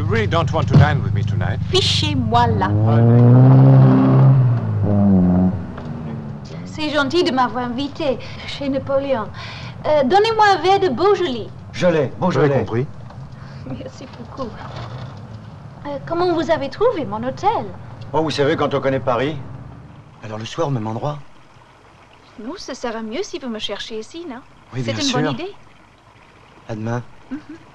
really don't want to dine with me tonight. Fichez-moi là. C'est gentil de m'avoir invité chez Napoléon. Donnez-moi un verre de Beaujolais. Je l'ai, Beaujolais. J'avais compris. Merci beaucoup. Comment vous avez trouvé mon hôtel? Oh, vous savez, quand on connaît Paris. Alors le soir, au même endroit. Non, ce sera mieux si vous me cherchez ici, non? Oui, bien C'est une sûr. bonne idée. À demain. Mhm.